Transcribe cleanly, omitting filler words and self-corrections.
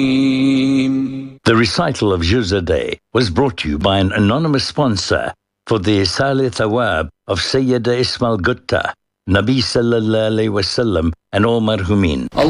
The recital of Juz a Day was brought to you by an anonymous sponsor for the Isal Thawab of Sayyida Ismail Gutta, Nabi Sallallahu Alaihi Wasallam and all marhumin.